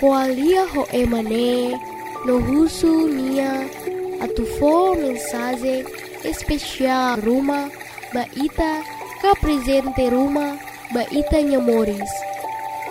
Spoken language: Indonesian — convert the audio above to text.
koalia ho emane no husu nia atufo mensagem especial Ruma ba ita ka presente Ruma ba ita nhamores